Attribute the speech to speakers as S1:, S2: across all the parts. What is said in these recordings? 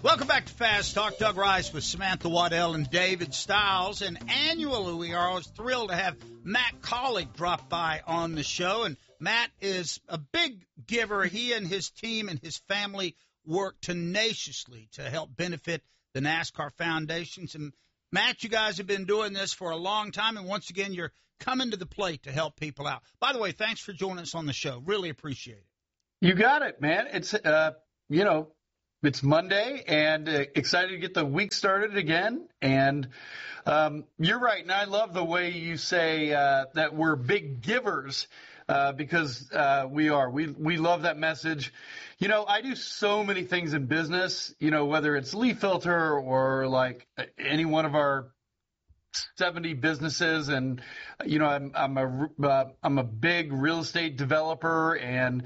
S1: Welcome back to Fast Talk. Doug Rice with Samantha Waddell and David Stiles. And annually, we are always thrilled to have Matt Kaulig drop by on the show. And Matt is a big giver. He and his team and his family work tenaciously to help benefit the NASCAR foundations. And, Matt, you guys have been doing this for a long time. And once again, you're coming to the plate to help people out. By the way, thanks for joining us on the show. Really appreciate it.
S2: You got it, man. It's, it's Monday, and excited to get the week started again. And you're right, and I love the way you say that we're big givers because we are. We love that message. You know, I do so many things in business, whether it's Leaf Filter or like any one of our 70 businesses, and I'm a big real estate developer, and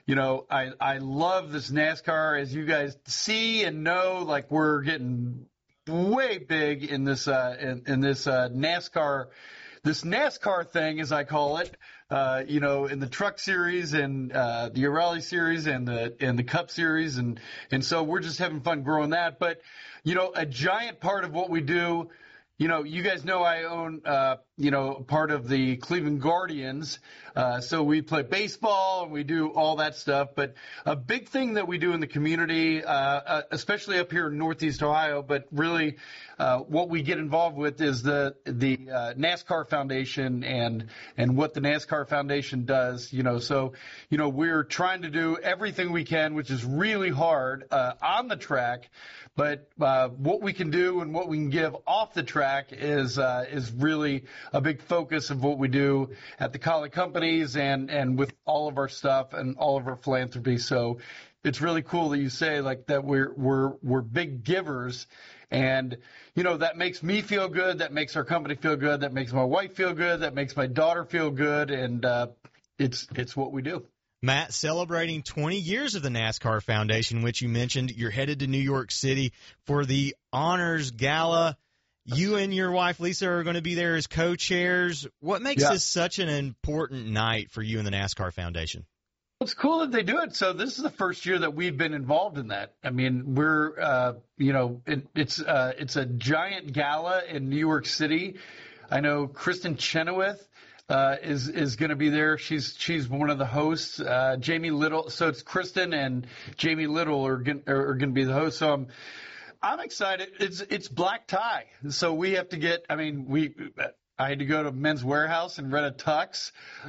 S2: I love this NASCAR, as you guys see and know. Like, we're getting way big in this in this NASCAR thing, as I call it. In the Truck Series and the O'Reilly Series and the Cup Series, and so we're just having fun growing that. But a giant part of what we do. You guys know I own, part of the Cleveland Guardians. So we play baseball and we do all that stuff. But a big thing that we do in the community, especially up here in Northeast Ohio, but really what we get involved with is the NASCAR Foundation and what the NASCAR Foundation does. So we're trying to do everything we can, which is really hard on the track. But what we can do and what we can give off the track is really a big focus of what we do at the Kaulig companies and with all of our stuff and all of our philanthropy. So it's really cool that you say like that we're big givers, and that makes me feel good, that makes our company feel good, that makes my wife feel good, that makes my daughter feel good, and it's what we do.
S3: Matt, celebrating 20 years of the NASCAR Foundation, which you mentioned. You're headed to New York City for the Honors Gala. You and your wife, Lisa, are going to be there as co-chairs. What makes this such an important night for you and the NASCAR Foundation?
S2: It's cool that they do it. So this is the first year that we've been involved in that. I mean, we're, it's a giant gala in New York City. I know Kristen Chenoweth is going to be there. She's one of the hosts. Jamie Little. So it's Kristen and Jamie Little are going to be the hosts. So I'm excited. It's black tie. So we have to get. I mean, I had to go to Men's Warehouse and rent a tux.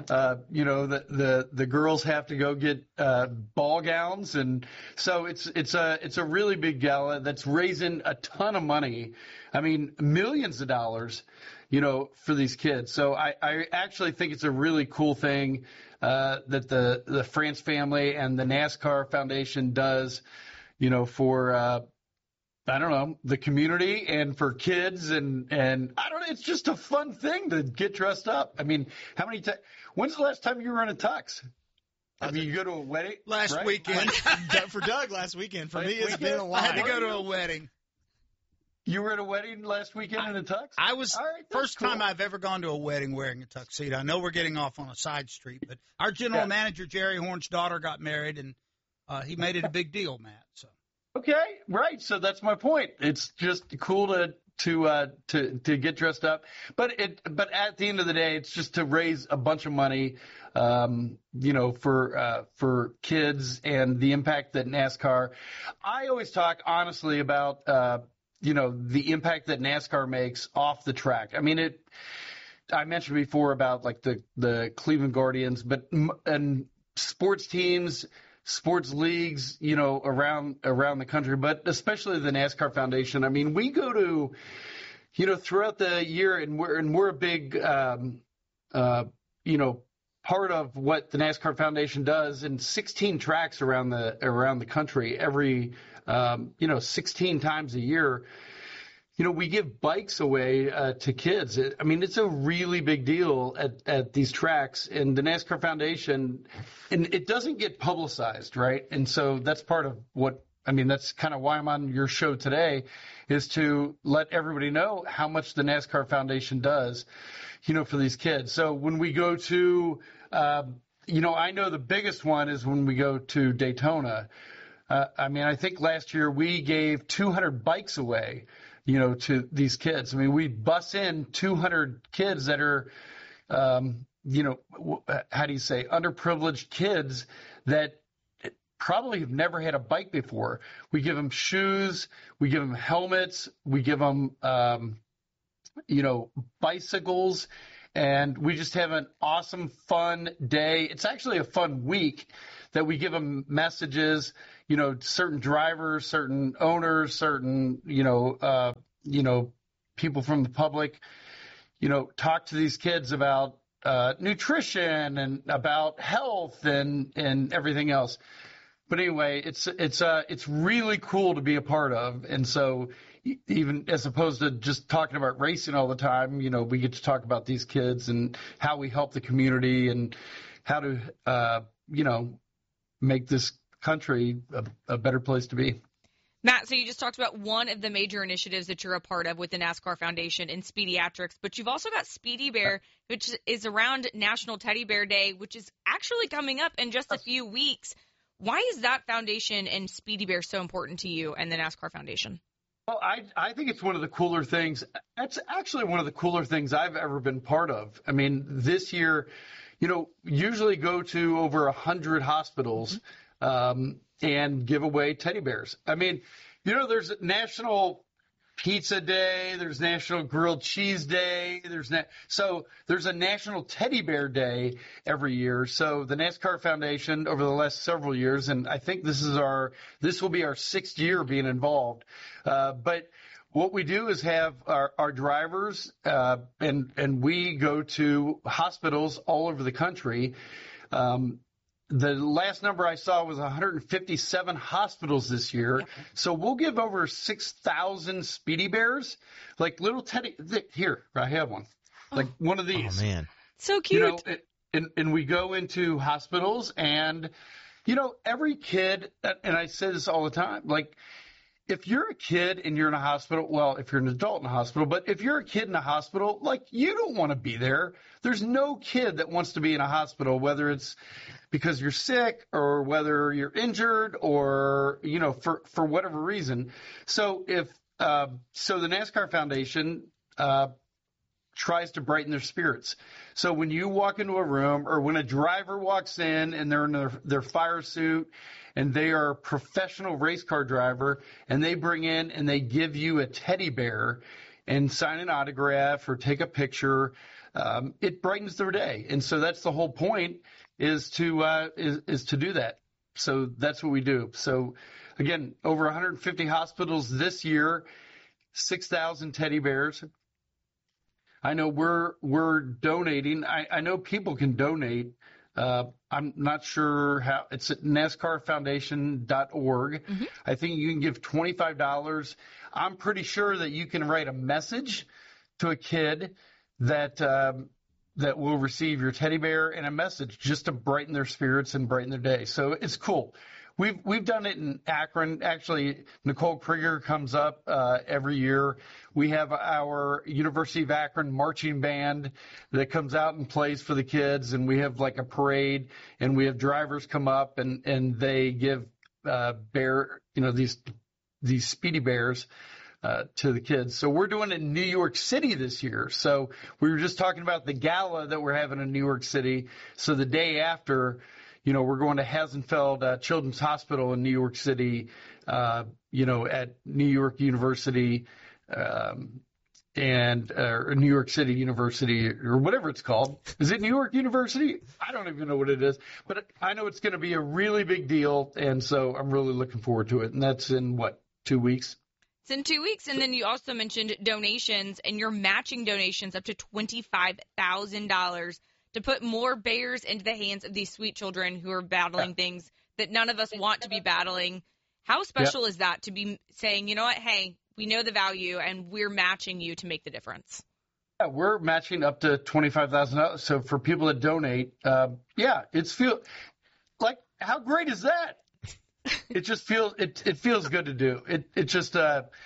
S2: The girls have to go get ball gowns, and so it's a really big gala that's raising a ton of money. I mean, millions of dollars. For these kids. So I actually think it's a really cool thing that the France family and the NASCAR Foundation does, for, the community and for kids. And I don't know, it's just a fun thing to get dressed up. I mean, when's the last time you were in a tux? I mean, you go to a wedding?
S1: Last weekend.
S3: For Doug, last weekend. For me, it's been a while.
S1: I had to go to a wedding.
S2: You were at a wedding last weekend in a tux?
S1: I was first time I've ever gone to a wedding wearing a tuxedo. I know we're getting off on a side street, but our general manager, Jerry Horn's daughter, got married, and he made it a big deal, Matt. So
S2: okay, right. So that's my point. It's just cool to get dressed up, but at the end of the day, it's just to raise a bunch of money, for kids and the impact that NASCAR. I always talk honestly about. The impact that NASCAR makes off the track. I mean, I mentioned before about like the Cleveland Guardians, and sports teams, sports leagues, around the country, but especially the NASCAR Foundation. I mean, we go to, throughout the year, and we're a big, part of what the NASCAR Foundation does in 16 tracks around the country every 16 times a year. We give bikes away to kids. It's a really big deal at these tracks, and the NASCAR Foundation, and it doesn't get publicized, right? And so that's part of that's kind of why I'm on your show today, is to let everybody know how much the NASCAR Foundation does, for these kids. So when we go to, I know the biggest one is when we go to Daytona. I mean, I think last year we gave 200 bikes away, to these kids. I mean, we bus in 200 kids that are, how do you say, underprivileged kids that probably have never had a bike before. We give them shoes, we give them helmets, we give them, bicycles, and we just have an awesome, fun day. It's actually a fun week that we give them messages, certain drivers, certain owners, certain, people from the public, talk to these kids about nutrition and about health and everything else. But anyway, it's really cool to be a part of. And so even as opposed to just talking about racing all the time, we get to talk about these kids and how we help the community and how to, make this country a better place to be.
S4: Matt, so you just talked about one of the major initiatives that you're a part of with the NASCAR Foundation in Speediatrics, but you've also got Speedy Bear, which is around National Teddy Bear Day, which is actually coming up in just a few weeks. Why is that foundation and Speedy Bear so important to you and the NASCAR Foundation?
S2: Well, I think it's one of the cooler things. That's actually one of the cooler things I've ever been part of. I mean, this year, usually go to over 100 hospitals and give away teddy bears. I mean, there's National Pizza Day, there's National Grilled Cheese Day, there's a National Teddy Bear Day every year. So the NASCAR Foundation over the last several years, and I think this will be our 6th year being involved. But what we do is have our drivers, and we go to hospitals all over the country. The last number I saw was 157 hospitals this year. So we'll give over 6,000 Speedy Bears, like little teddy. Here, I have one, like one of these.
S3: Oh man,
S4: so cute.
S2: And we go into hospitals, and every kid. And I say this all the time, like, if you're a kid and you're in a hospital, well, if you're an adult in a hospital, but if you're a kid in a hospital, like, you don't want to be there. There's no kid that wants to be in a hospital, whether it's because you're sick or whether you're injured or, for whatever reason. So the NASCAR Foundation tries to brighten their spirits. So when you walk into a room or when a driver walks in and they're in their fire suit and they are a professional race car driver and they bring in and they give you a teddy bear and sign an autograph or take a picture, it brightens their day. And so that's the whole point is to do that. So that's what we do. So again, over 150 hospitals this year, 6,000 teddy bears. I know we're donating. I know people can donate. I'm not sure how. It's at NASCARFoundation.org. Mm-hmm. I think you can give $25. I'm pretty sure that you can write a message to a kid that will receive your teddy bear and a message just to brighten their spirits and brighten their day. So it's cool. We've done it in Akron. Actually, Nicole Krieger comes up every year. We have our University of Akron marching band that comes out and plays for the kids, and we have like a parade, and we have drivers come up and they give these Speedy Bears to the kids. So we're doing it in New York City this year. So we were just talking about the gala that we're having in New York City. So the day after, we're going to Hasenfeld Children's Hospital in New York City, at New York University, and New York City University, or whatever it's called. Is it New York University? I don't even know what it is, but I know it's going to be a really big deal, and so I'm really looking forward to it. And that's in 2 weeks?
S4: It's in 2 weeks, and then you also mentioned donations, and you're matching donations up to $25,000 to put more bears into the hands of these sweet children who are battling things that none of us want to be battling. How special is that to be saying, you know what, hey, we know the value, and we're matching you to make the difference?
S2: Yeah, we're matching up to $25,000. So for people that donate, like, how great is that? It just feels it feels good to do. It just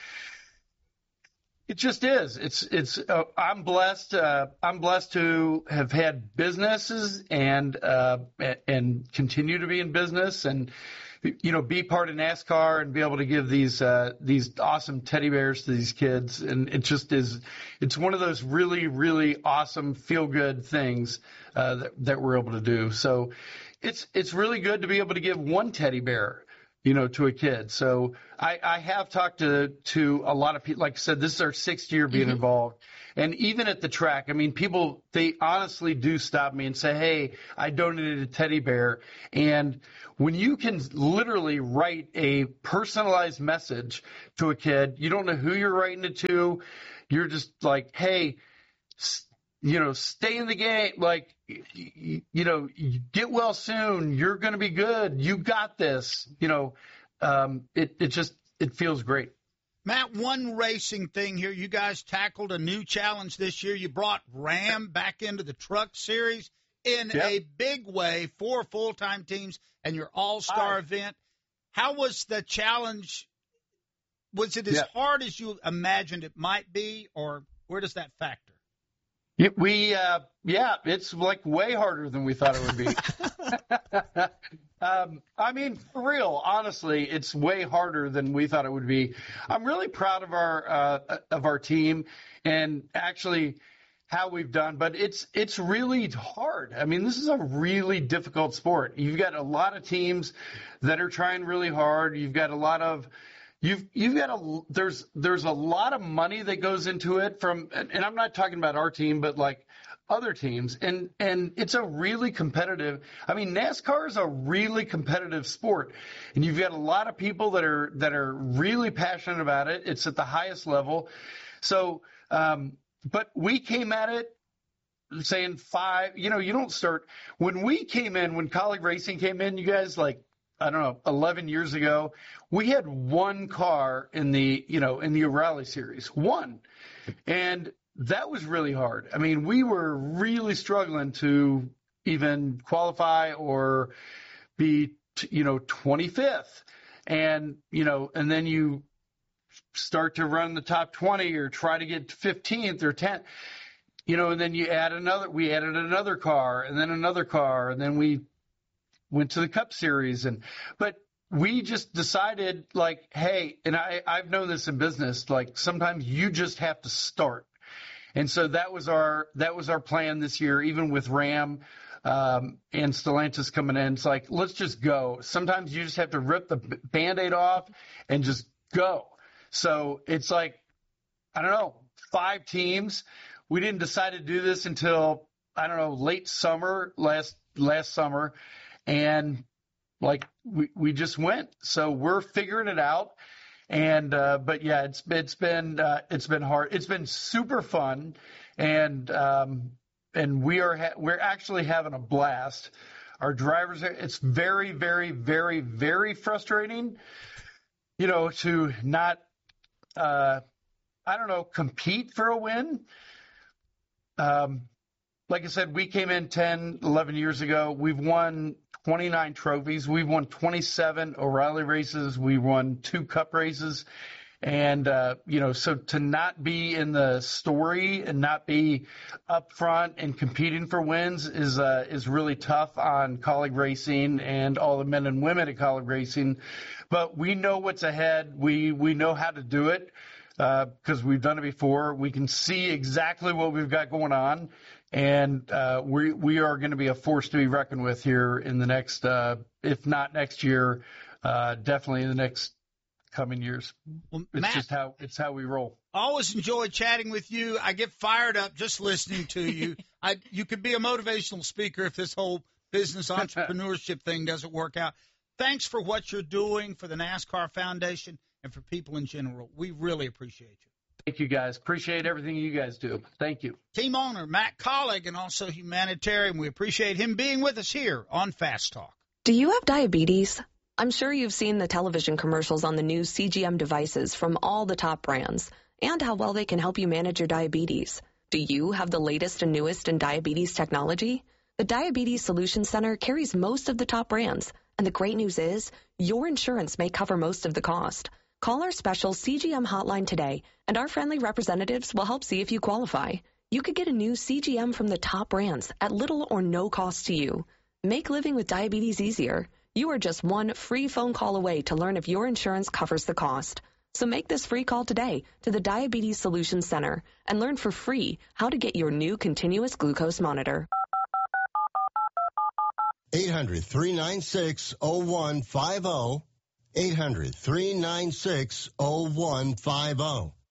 S2: is. It's I'm blessed. I'm blessed to have had businesses and continue to be in business and be part of NASCAR and be able to give these awesome teddy bears to these kids. And it's one of those really, really awesome feel good things that we're able to do. So it's really good to be able to give one teddy bear, to a kid. So I have talked to a lot of people. Like I said, this is our 6th year being involved. And even at the track, I mean, people, they honestly do stop me and say, hey, I donated a teddy bear. And when you can literally write a personalized message to a kid, you don't know who you're writing it to. You're just like, hey, stay in the game. Like, get well soon. You're going to be good. You got this. It feels great.
S1: Matt, one racing thing here. You guys tackled a new challenge this year. You brought Ram back into the Truck Series in a big way, 4 full-time teams and your all-star event. How was the challenge? Was it as hard as you imagined it might be, or where does that factor?
S2: It's like way harder than we thought it would be. I mean, for real, honestly, it's way harder than we thought it would be. I'm really proud of our team and actually how we've done, but it's really hard. I mean, this is a really difficult sport. You've got a lot of teams that are trying really hard. You've got a lot of there's a lot of money that goes into it and I'm not talking about our team, but like other teams. And it's a really competitive, I mean, NASCAR is a really competitive sport, and you've got a lot of people that are really passionate about it. It's at the highest level. So, but we came at it saying 5, you don't start when Kaulig Racing came in, you guys, like, I don't know, 11 years ago, we had one car in the O'Reilly series, one. And that was really hard. I mean, we were really struggling to even qualify or be, 25th. And, and then you start to run the top 20 or try to get 15th or 10th, and then we added another car and then another car. And then we went to the Cup Series, but we just decided, like, hey, and I've known this in business, like sometimes you just have to start. And so that was our plan this year, even with Ram and Stellantis coming in. It's like, let's just go. Sometimes you just have to rip the Band-Aid off and just go. So it's like, I don't know, 5 teams. We didn't decide to do this until, I don't know, late summer, last summer. And like we just went, so we're figuring it out. And but yeah, it's been hard. It's been super fun, and we're actually having a blast. Our drivers it's very, very, very, very frustrating, to not compete for a win. Like I said, we came in 10, 11 years ago. We've won 29 trophies. We've won 27 O'Reilly races. We won 2 Cup races. And, so to not be in the story and not be up front and competing for wins is really tough on Kaulig Racing and all the men and women at Kaulig Racing. But we know what's ahead. We know how to do it because we've done it before. We can see exactly what we've got going on. And we are going to be a force to be reckoned with here in the next, if not next year, definitely in the next coming years.
S1: Well,
S2: it's
S1: Matt,
S2: just how we roll.
S1: I always enjoy chatting with you. I get fired up just listening to you. You could be a motivational speaker if this whole business entrepreneurship thing doesn't work out. Thanks for what you're doing for the NASCAR Foundation and for people in general. We really appreciate you.
S2: Thank you, guys. Appreciate everything you guys do. Thank you.
S1: Team owner Matt Kaulig, and also humanitarian. We appreciate him being with us here on Fast Talk.
S5: Do you have diabetes? I'm sure you've seen the television commercials on the new CGM devices from all the top brands and how well they can help you manage your diabetes. Do you have the latest and newest in diabetes technology? The Diabetes Solutions Center carries most of the top brands, and the great news is your insurance may cover most of the cost. Call our special CGM hotline today, and our friendly representatives will help see if you qualify. You could get a new CGM from the top brands at little or no cost to you. Make living with diabetes easier. You are just one free phone call away to learn if your insurance covers the cost. So make this free call today to the Diabetes Solutions Center and learn for free how to get your new continuous glucose monitor.
S6: 800-396-0150. 800-396-0150.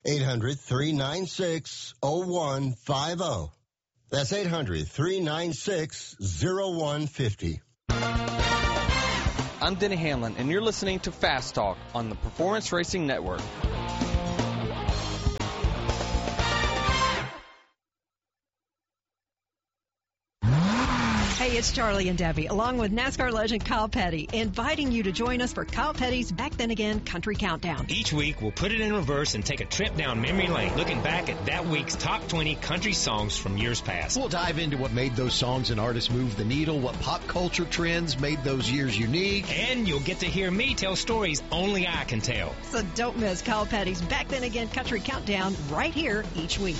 S6: 800-396-0150. That's 800-396-0150.
S7: I'm Denny Hamlin, and you're listening to Fast Talk on the Performance Racing Network.
S8: Hey, it's Charlie and Debbie, along with NASCAR legend Kyle Petty, inviting you to join us for Kyle Petty's Back Then Again Country Countdown.
S9: Each week, we'll put it in reverse and take a trip down memory lane, looking back at that week's top 20 country songs from years past.
S10: We'll dive into what made those songs and artists move the needle, what pop culture trends made those years unique.
S9: And you'll get to hear me tell stories only I can tell.
S8: So don't miss Kyle Petty's Back Then Again Country Countdown right here each week.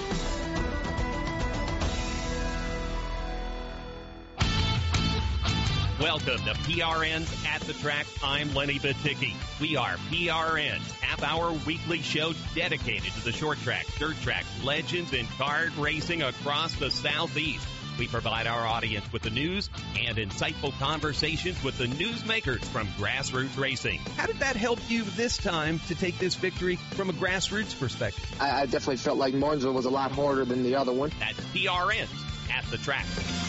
S11: Welcome to PRN's At the Track. I'm Lenny Baticki. We are PRN's half-hour weekly show dedicated to the short track, dirt track, legends, and kart racing across the Southeast. We provide our audience with the news and insightful conversations with the newsmakers from grassroots racing.
S12: How did that help you this time to take this victory from a grassroots perspective?
S13: I definitely felt like Martinsville was a lot harder than the other one.
S11: That's PRN's At the Track.